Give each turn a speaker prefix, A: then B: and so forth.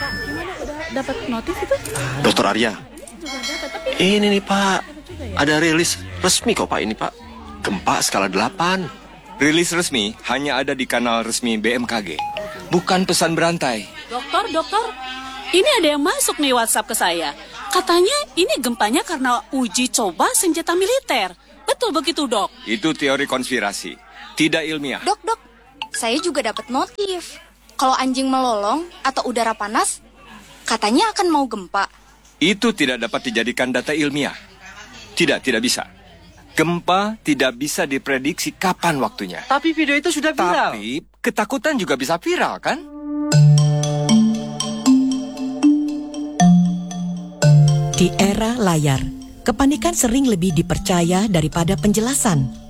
A: Gimana udah dapat notif itu?
B: Dokter Arya,
A: Juga dapat, tapi
B: ini nih Pak,
A: juga ya.
B: ada rilis resmi kok Pak ini Pak. Gempa skala 8.
C: Rilis resmi hanya ada di kanal resmi BMKG, bukan pesan berantai.
D: Dokter, ini ada yang masuk nih WhatsApp ke saya. Katanya ini gempanya karena uji coba senjata militer. Betul begitu, Dok?
C: Itu teori konspirasi, tidak ilmiah.
E: Dok, saya juga dapat notif. Kalau anjing melolong atau udara panas, katanya akan mau gempa.
C: Itu tidak dapat dijadikan data ilmiah. Tidak bisa. Gempa tidak bisa diprediksi kapan waktunya.
F: Tapi video itu sudah viral.
C: Tapi ketakutan juga bisa viral, kan?
G: Di era layar, kepanikan sering lebih dipercaya daripada penjelasan.